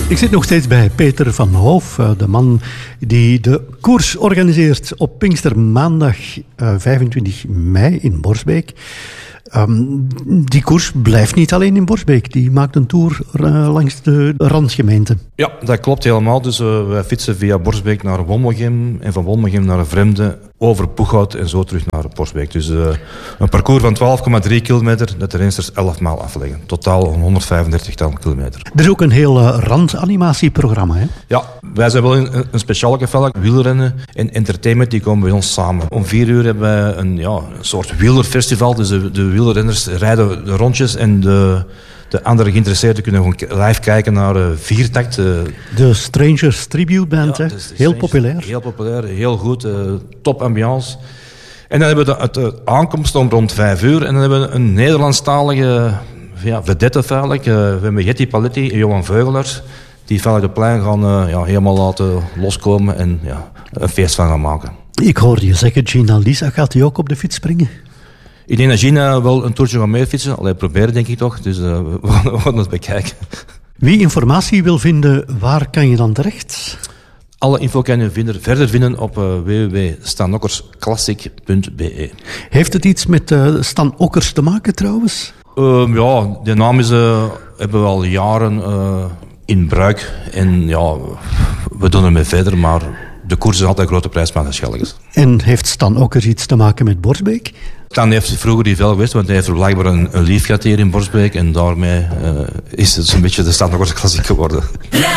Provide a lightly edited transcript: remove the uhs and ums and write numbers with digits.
Ik zit nog steeds bij Peter van Hoof, de man die de koers organiseert op Pinkstermaandag 25 mei in Borsbeek. Die koers blijft niet alleen in Borsbeek. Die maakt een tour langs de randgemeente. Ja, dat klopt helemaal. Dus wij fietsen via Borsbeek naar Wommelgem en van Wommelgem naar Vremde, over Poeghout en zo terug naar Borsbeek. Dus een parcours van 12,3 kilometer dat de rensters 11 maal afleggen. Totaal 135 kilometer. Er is ook een heel randanimatieprogramma, hè? Ja, wij zijn wel een speciaal geval. Wielrennen en entertainment die komen bij ons samen. Om 4 uur hebben wij een soort wielerfestival. Dus de wielrenners rijden de rondjes en de andere geïnteresseerden kunnen gewoon live kijken naar Viertakt. De Strangers Tribute Band, hè? Heel populair. Heel populair, heel goed, top ambiance. En dan hebben we het aankomst om rond 5 uur. En dan hebben we een Nederlandstalige vedette feitelijk. We hebben Jetty Paletti en Johan Veugelaars. Die feitelijk de plein gaan helemaal laten loskomen en een feest van gaan maken. Ik hoorde je zeggen, Gina Lisa, gaat die ook op de fiets springen? Ik denk dat Gina wel een toertje gaat meefietsen. Allee, proberen denk ik toch. Dus we gaan het bekijken. Wie informatie wil vinden, waar kan je dan terecht? Alle info kan je verder vinden op www.stanokkersclassic.be. Heeft het iets met Stan Okkers te maken trouwens? De naam hebben we al jaren in bruik. En we doen ermee verder, maar de koers is altijd een grote prijs van de Schelges. En heeft Stan Okkers iets te maken met Borsbeek? Stan heeft vroeger die veel geweest, want hij heeft blijkbaar een lief gehad hier in Borsbeek. En daarmee is het een beetje de Stan Okkers Klassiek geworden.